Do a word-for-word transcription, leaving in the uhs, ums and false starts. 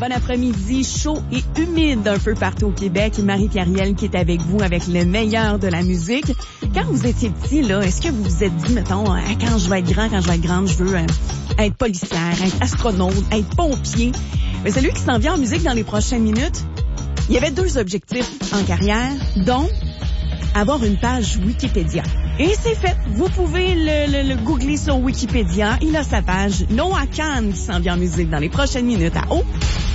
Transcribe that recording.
bon après-midi, chaud et humide un peu partout au Québec. Marie-Pierre qui est avec vous avec le meilleur de la musique. Quand vous étiez petit, là, est-ce que vous vous êtes dit, mettons, ah, quand je vais être grand, quand je vais être grande, je veux euh, être policière, être astronaute, être pompier. Mais celui qui s'en vient en musique dans les prochaines minutes, il y avait deux objectifs en carrière, dont avoir une page Wikipédia. Et c'est fait. Vous pouvez le, le, le googler sur Wikipédia. Il a sa page Noah Khan qui s'en vient en musique dans les prochaines minutes à haut.